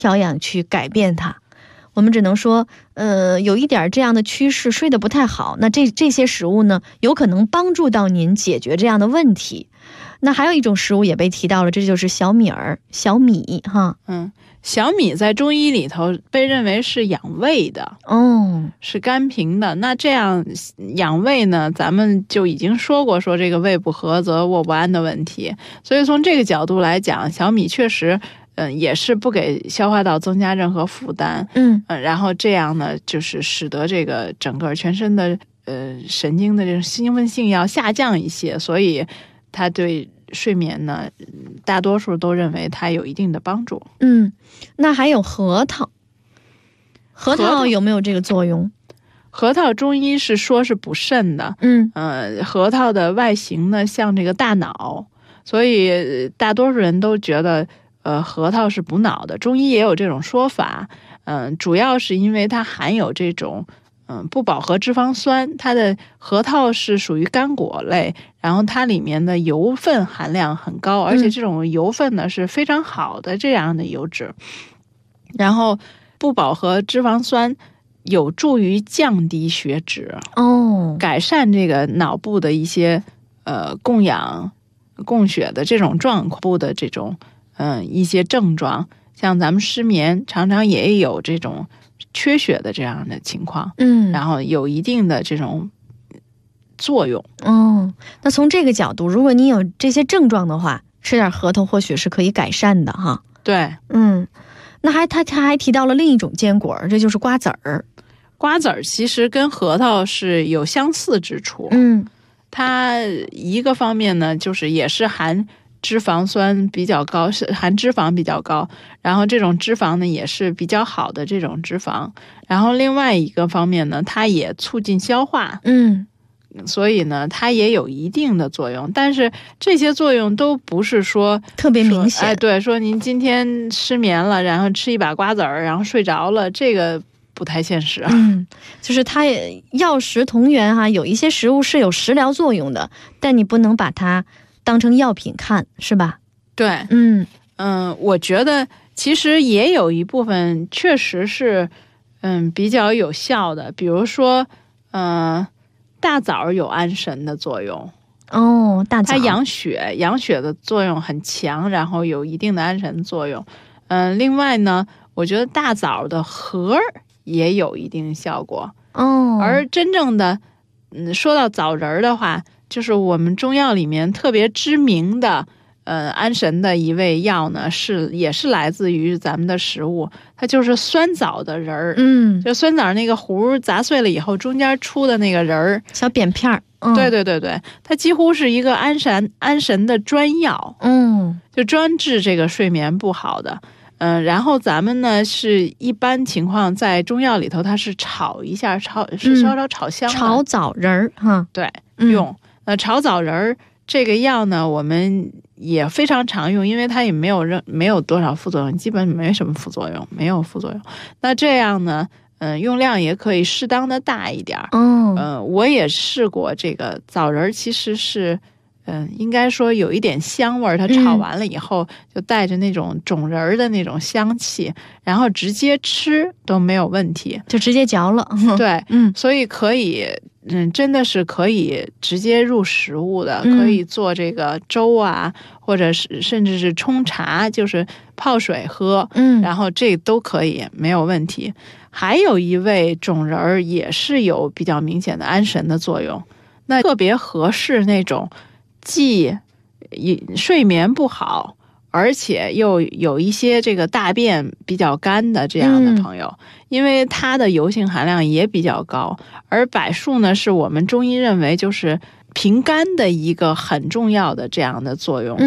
调养去改变它。我们只能说有一点这样的趋势，睡得不太好，那这些食物呢有可能帮助到您解决这样的问题。那还有一种食物也被提到了，这就是小米哈。 小米在中医里头被认为是养胃的，是甘平的。那这样养胃呢，咱们就已经说这个胃不和则卧不安的问题。所以从这个角度来讲，小米确实也是不给消化道增加任何负担。然后这样呢，就是使得这个整个全身的神经的这种兴奋性要下降一些，所以它对睡眠呢，大多数都认为它有一定的帮助。 那还有核桃有没有这个作用？ 核桃中医是说是补肾的。核桃的外形呢像这个大脑，所以大多数人都觉得核桃是补脑的。中医也有这种说法。主要是因为它含有这种不饱和脂肪酸，它的核桃是属于干果类，然后它里面的油分含量很高，而且这种油分呢是非常好的这样的油脂。然后不饱和脂肪酸有助于降低血脂，改善这个脑部的一些供氧供血的这种状况，部的这种一些症状，像咱们失眠常常也有这种缺血的这样的情况，然后有一定的这种作用。 那从这个角度，如果你有这些症状的话，吃点核桃或许是可以改善的哈。 对， 那他还提到了另一种坚果，这就是瓜子儿。 瓜子儿其实跟核桃是有相似之处。它一个方面呢，就是也是含脂肪酸比较高，是含脂肪比较高，然后这种脂肪呢也是比较好的这种脂肪。然后另外一个方面呢，它也促进消化。所以呢它也有一定的作用，但是这些作用都不是说特别明显。 对，说您今天失眠了，然后吃一把瓜子儿，然后睡着了，这个不太现实。 就是它也药食同源哈，有一些食物是有食疗作用的，但你不能把它当成药品看，是吧？ 对。我觉得其实也有一部分确实是比较有效的，比如说大枣有安神的作用。 大枣它养血的作用很强，然后有一定的安神作用。另外呢，我觉得大枣的核也有一定效果。而真正的说到枣仁的话，就是我们中药里面特别知名的安神的一味药呢，也是来自于咱们的食物，它就是酸枣的仁儿。就酸枣那个核砸碎了以后，中间出的那个仁儿， 小扁片儿。 对，它几乎是一个安神的专药。就专治这个睡眠不好的。然后咱们呢是一般情况在中药里头，它是炒一下，是稍稍炒香的。 炒枣仁儿哈。 对，用炒枣仁儿这个药呢，我们也非常常用，因为它也没有多少副作用，基本没什么副作用，没有副作用。那这样呢，用量也可以适当的大一点。我也试过这个枣仁，其实是应该说有一点香味儿，它炒完了以后就带着那种种仁的那种香气，然后直接吃都没有问题， 就直接嚼了。 对，所以可以真的是可以直接入食物的，可以做这个粥啊，或者是甚至是冲茶，就是泡水喝。然后这都可以，没有问题。还有一味种仁也是有比较明显的安神的作用，那特别合适那种既睡眠不好，而且又有一些这个大便比较干的这样的朋友。因为它的油性含量也比较高，而柏树呢是我们中医认为就是平肝的一个很重要的这样的作用。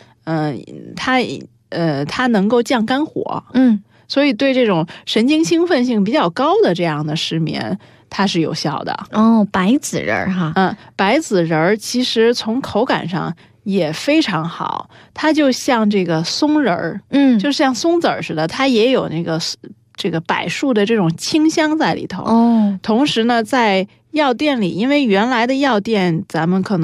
它能够降肝火。所以对这种神经兴奋性比较高的这样的失眠，它是有效的。 白子仁哈。 白子仁其实从口感上也非常好，它就像这个松仁儿，就像松子儿似的，它也有那个这个柏树的这种清香在里头。同时呢，在药店里，因为原来的药店咱们可能